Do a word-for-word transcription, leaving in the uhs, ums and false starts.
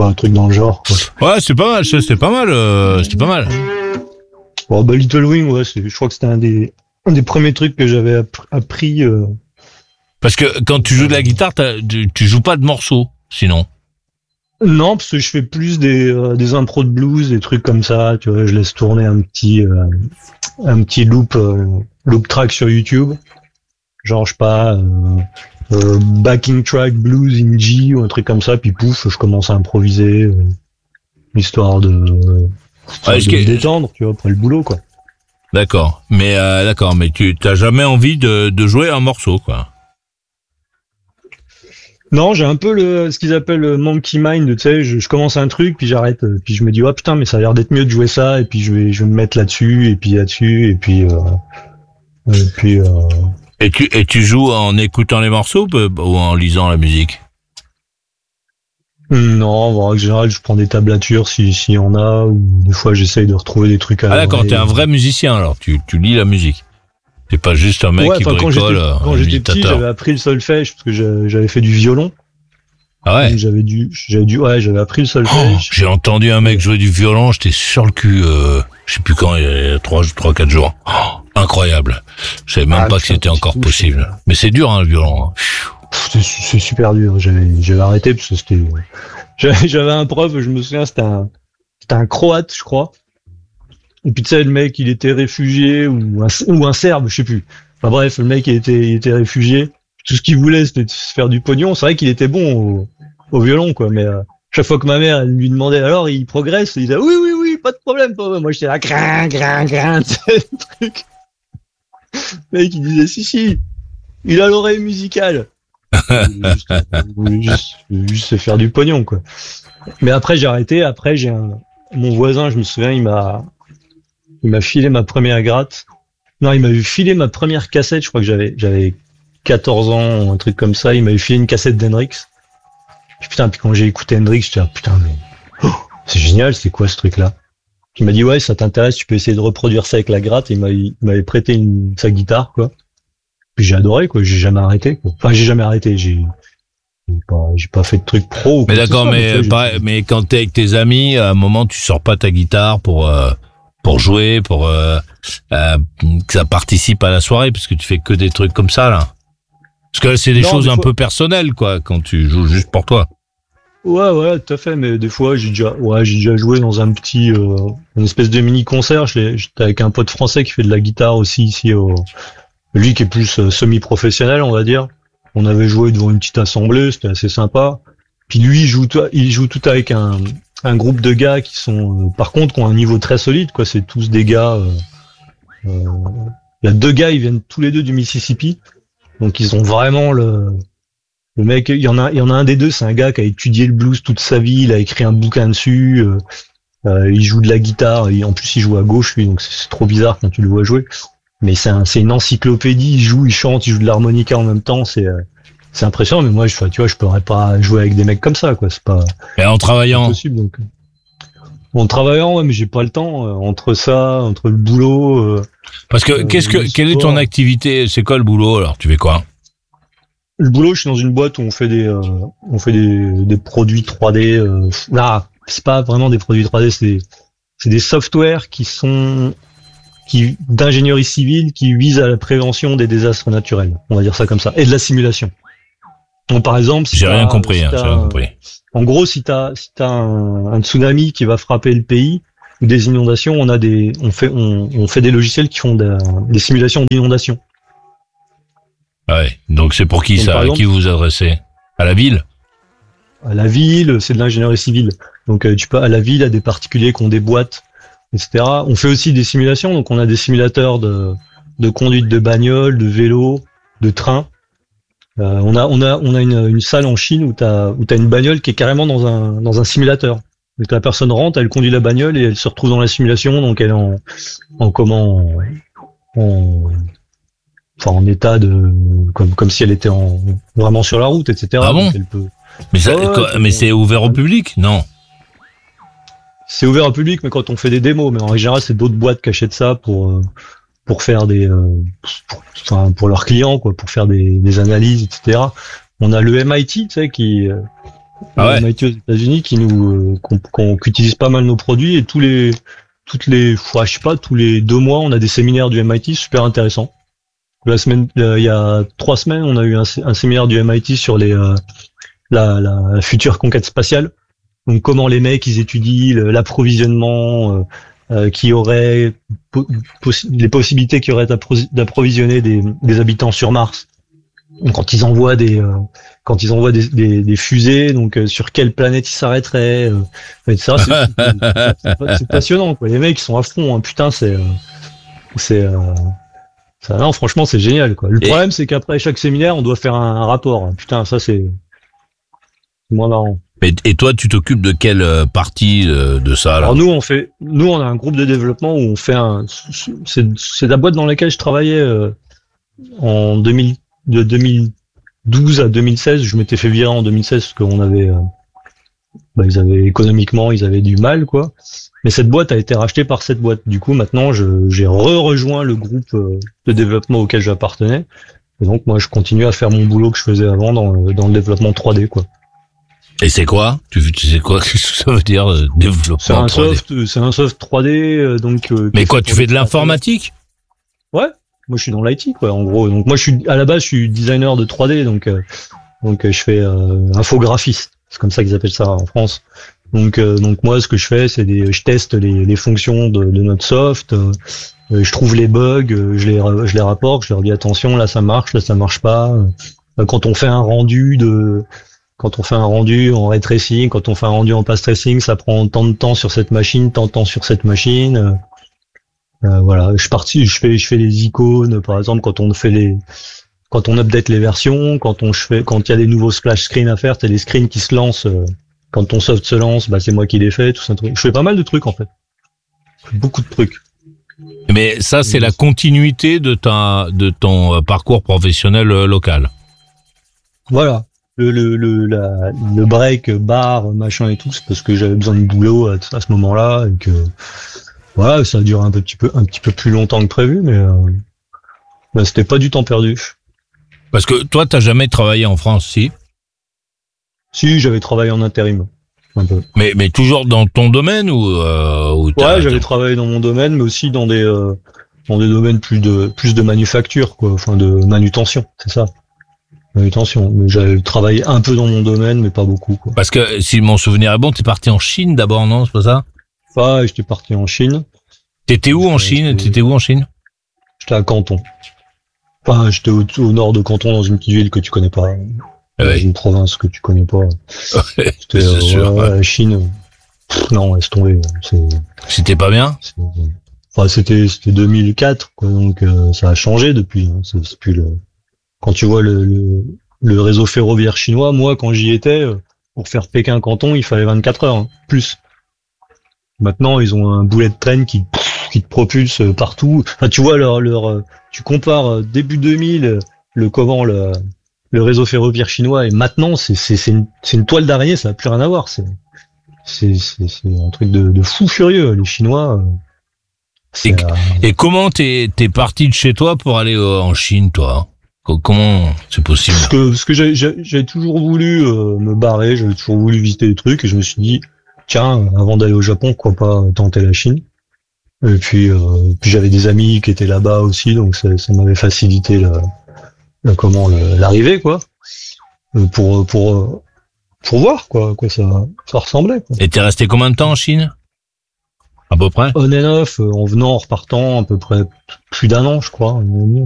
un truc dans le genre, quoi. Ouais, c'est pas mal, c'était pas mal, euh, c'était pas mal. Bon, bah, Little Wing, ouais, c'est, je crois que c'était un des, un des premiers trucs que j'avais appris. Euh... Parce que quand tu joues de la guitare, tu, tu joues pas de morceaux, sinon. Non, parce que je fais plus des, euh, des impros de blues, des trucs comme ça. Tu vois, je laisse tourner un petit, euh, un petit loop, euh, loop track sur YouTube. Genre, je sais pas, euh, euh, backing track blues in G ou un truc comme ça. Puis pouf, je commence à improviser, euh, histoire de, euh, histoire ouais, de me détendre, tu vois, après le boulot, quoi. D'accord, mais euh, d'accord, mais tu t'as jamais envie de, de jouer un morceau, quoi. Non, j'ai un peu le ce qu'ils appellent le monkey mind, tu sais, je, je commence un truc puis j'arrête, puis je me dis oh putain mais ça a l'air d'être mieux de jouer ça et puis je vais je vais me mettre là-dessus et puis là-dessus et puis euh, et puis euh... et tu et tu joues en écoutant les morceaux ou en lisant la musique? Non, en général je prends des tablatures si s'il y en a ou des fois j'essaye de retrouver des trucs à ah d'accord, t'es un vrai musicien alors, tu tu lis la musique. C'est pas juste un mec ouais, qui bricole. Quand j'étais, euh, quand j'étais petit, j'avais appris le solfège parce que j'avais fait du violon. Ah ouais. J'avais dû, j'avais dû, ouais, j'avais appris le solfège. Oh, j'ai entendu un mec jouer du violon, j'étais sur le cul. Euh, je sais plus quand, il y a trois, trois, quatre jours. Oh, incroyable. Je savais même ah, pas que c'était encore fou, possible. Mais c'est dur, hein, le violon. Hein. C'est, c'est super dur. J'avais, j'avais arrêté parce que c'était. J'avais, j'avais un prof, je me souviens, c'était un, c'était un Croate, je crois. Et puis tu sais, le mec, il était réfugié ou un, ou un Serbe, je sais plus. Enfin bref, le mec, il était, il était réfugié. Tout ce qu'il voulait, c'était de se faire du pognon. C'est vrai qu'il était bon au, au violon, quoi. Mais euh, chaque fois que ma mère elle lui demandait, alors il progresse, il disait oui, oui, oui, pas de problème. Pas problème. Moi, j'étais là, grain, grain, grain, tu sais, le truc. Le mec, il disait si, si, il a l'oreille musicale. juste, juste, juste se faire du pognon, quoi. Mais après, j'ai arrêté. Après, j'ai un, mon voisin, je me souviens, il m'a, il m'a filé ma première gratte. Non, il m'a filé ma première cassette. Je crois que j'avais, j'avais quatorze ans ou un truc comme ça. Il m'avait filé une cassette d'Hendrix. Puis putain, puis quand j'ai écouté Hendrix, j'étais là, putain, mais oh, c'est génial, c'est quoi ce truc-là? Il m'a dit ouais, ça t'intéresse, tu peux essayer de reproduire ça avec la gratte. Et il m'avait, il m'avait prêté une, sa guitare, quoi. Puis j'ai adoré, quoi. J'ai jamais arrêté, quoi. Enfin, j'ai jamais arrêté. J'ai, j'ai pas, j'ai pas fait de truc pro. Ou mais d'accord, ça, mais, mais, pareil, mais quand t'es avec tes amis, à un moment, tu sors pas ta guitare pour. Euh... pour jouer, pour euh, euh, que ça participe à la soirée, parce que tu fais que des trucs comme ça, là. Parce que c'est des non, choses des un fois... peu personnelles, quoi, quand tu joues juste pour toi. Ouais, ouais, tout à fait, mais des fois, j'ai déjà, ouais, j'ai déjà joué dans un petit, euh, une espèce de mini-concert. J'étais avec un pote français qui fait de la guitare aussi, ici, au, lui qui est plus euh, semi-professionnel, on va dire. On avait joué devant une petite assemblée, c'était assez sympa. Puis lui, il joue tout, il joue tout avec un, un groupe de gars qui sont, euh, par contre, qui ont un niveau très solide, quoi. C'est tous des gars. Euh, euh, il y a deux gars, ils viennent tous les deux du Mississippi, donc ils ont vraiment le, le mec. Il y en a, il y en a un des deux, c'est un gars qui a étudié le blues toute sa vie, il a écrit un bouquin dessus. Euh, euh, il joue de la guitare, et en plus il joue à gauche lui, donc c'est, c'est trop bizarre quand tu le vois jouer. Mais c'est un, c'est une encyclopédie. Il joue, il chante, il joue de l'harmonica en même temps. C'est euh, C'est impressionnant, mais moi, je, tu vois, je pourrais pas jouer avec des mecs comme ça, quoi. C'est pas. Et en travaillant. Possible, donc. En travaillant, ouais, mais j'ai pas le temps. Euh, entre ça, entre le boulot. Euh, Parce que, euh, qu'est-ce que, quelle est ton activité? C'est quoi le boulot, alors? Tu fais quoi? Le boulot, je suis dans une boîte où on fait des, euh, on fait des, des produits trois D, euh, là, c'est pas vraiment des produits trois D, c'est des, c'est des softwares qui sont, qui, d'ingénierie civile, qui visent à la prévention des désastres naturels. On va dire ça comme ça. Et de la simulation. Donc, par exemple, si j'ai rien compris, si hein, j'ai rien compris. En gros, si t'as, si t'as un, un tsunami qui va frapper le pays ou des inondations, on a des, on fait, on, on fait des logiciels qui font des, des simulations d'inondations. Ouais. Donc c'est pour qui donc, ça? À qui vous vous adressez? À la ville? À la ville, c'est de l'ingénierie civile. Donc euh, tu peux à la ville, à des particuliers qui ont des boîtes, et cetera. On fait aussi des simulations. Donc on a des simulateurs de, de conduite de bagnole, de vélo, de train. Euh, on a, on a, on a une, une salle en Chine où t'as, où t'as une bagnole qui est carrément dans un, dans un simulateur. Donc la personne rentre, elle conduit la bagnole et elle se retrouve dans la simulation. Donc elle est en, en comment, en, en, enfin en état de, comme, comme si elle était en, vraiment sur la route, et cetera. Ah bon? Donc elle peut... Mais ça, ouais, quoi, mais c'est ouvert au public? Non. C'est ouvert au public, mais quand on fait des démos, mais en général, c'est d'autres boîtes qui achètent ça pour, pour faire des, pour, enfin, pour leurs clients, quoi, pour faire des, des analyses, et cetera. On a le M I T, tu sais, qui, Ah ouais. M I T aux États-Unis qui nous, euh, qu'on, qu'on, qui utilise pas mal nos produits et tous les, toutes les, fois, je sais pas, tous les deux mois, on a des séminaires du M I T super intéressants. La semaine, euh, il y a trois semaines, on a eu un, un séminaire du M I T sur les, euh, la, la future conquête spatiale. Donc comment les mecs ils étudient le, l'approvisionnement, euh, euh, qui aurait po- possi- les possibilités qu'il y aurait d'appro- d'approvisionner des, des habitants sur Mars. Donc, quand ils envoient des euh, quand ils envoient des, des, des fusées, donc euh, sur quelle planète ils s'arrêteraient, euh, et cetera. C'est, c'est, c'est, c'est passionnant quoi. Les mecs ils sont à fond, hein. Putain c'est euh, c'est euh, ça, non franchement c'est génial quoi. Le Et- problème c'est qu'après chaque séminaire on doit faire un, un rapport. Hein. Putain ça c'est c'est moins marrant. Et, et toi, tu t'occupes de quelle euh, partie euh, de ça là? Alors nous on fait, nous on a un groupe de développement où on fait un, c'est, c'est la boîte dans laquelle je travaillais euh, en deux mille, de deux mille douze à deux mille seize. Je m'étais fait virer en deux mille seize parce qu'on avait, euh, bah, ils avaient économiquement ils avaient du mal quoi. Mais cette boîte a été rachetée par cette boîte. Du coup maintenant je, j'ai re-rejoint le groupe euh, de développement auquel j'appartenais. Et donc moi je continue à faire mon boulot que je faisais avant dans le, dans le développement trois D quoi. Et c'est quoi? Tu, tu sais quoi? Qu'est-ce que ça veut dire euh, développement C'est un trois D? soft, c'est un soft trois D euh, donc. Euh, Mais qui quoi, fait tu pour fais les de l'informatique? Ouais, moi je suis dans l'I T quoi en gros. Donc moi je suis à la base je suis designer de trois D donc euh, donc euh, je fais euh, infographiste, c'est comme ça qu'ils appellent ça en France. Donc euh, donc moi ce que je fais c'est des je teste les, les fonctions de, de notre soft, euh, euh, je trouve les bugs, euh, je les ra- je les rapporte, je leur dis attention là ça marche, là ça marche pas. Euh, quand on fait un rendu de quand on fait un rendu en ray tracing, quand on fait un rendu en path tracing, ça prend tant de temps sur cette machine, tant de temps sur cette machine. Euh, Euh, voilà, je parti, je fais, je fais les icônes, par exemple, quand on fait les, quand on update les versions, quand on je fais, quand il y a des nouveaux splash screens à faire, c'est les screens qui se lancent, euh, quand ton soft se lance, bah c'est moi qui les fais, tout ça. Je fais pas mal de trucs en fait, beaucoup de trucs. Mais ça, c'est la continuité de ta, de ton euh, parcours professionnel euh, local. Voilà, le le le la, le break bar machin et tout, c'est parce que j'avais besoin de boulot à, à ce moment-là et que voilà, ça a duré un petit peu un petit peu plus longtemps que prévu, mais euh, bah, c'était pas du temps perdu. Parce que toi, t'as jamais travaillé en France, si? Si, j'avais travaillé en intérim, un peu. Mais, mais toujours dans ton domaine ou, euh, ou t'as- Ouais, j'avais travaillé dans mon domaine, mais aussi dans des euh, dans des domaines plus de plus de manufacture, quoi, enfin de manutention, c'est ça. Manutention. Mais j'avais travaillé un peu dans mon domaine, mais pas beaucoup, quoi. Parce que si mon souvenir est bon, t'es parti en Chine d'abord, non? C'est pas ça? Enfin, j'étais parti en Chine. T'étais où en Ouais, Chine? j'étais- T'étais où en Chine? J'étais à Canton. Enfin, j'étais au, au nord de Canton, dans une petite ville que tu connais pas, dans Ouais. une province que tu connais pas. C'était C'est euh, sûr, ouais, ouais. la Chine. Pff, non, laisse tomber. C'est, C'était pas bien? c'est- enfin, c'était c'était deux mille quatre, quoi. Donc euh, ça a changé depuis. Hein. C'est, c'est plus le. Quand tu vois le, le le réseau ferroviaire chinois, moi quand j'y étais, euh, pour faire Pékin-Canton, il fallait vingt-quatre heures, hein, plus. Maintenant, ils ont un bullet train qui qui te propulse partout. Enfin, tu vois leur leur euh, tu compares euh, début deux mille euh, le comment le le réseau ferroviaire chinois et maintenant c'est c'est c'est une c'est une toile d'araignée, ça n'a plus rien à voir, c'est c'est c'est c'est un truc de de fou furieux les Chinois. euh, c'est, Et- euh, Et comment t'es, t'es parti de chez toi pour aller euh, en Chine, toi? Co- Comment c'est possible? Parce que, parce que j'ai, j'ai, j'ai toujours voulu euh, me barrer, j'avais toujours voulu visiter des trucs, et je me suis dit, tiens, avant d'aller au Japon, pourquoi pas tenter la Chine. Et puis, euh, puis j'avais des amis qui étaient là-bas aussi, donc ça, ça m'avait facilité le, le- comment le- l'arrivée, quoi, Euh, pour pour euh, pour voir quoi, quoi ça ça ressemblait. Quoi. Et t'es resté combien de temps en Chine? À peu près? On and off, euh, en venant, en repartant, à peu près plus d'un an, je crois. un an et demi.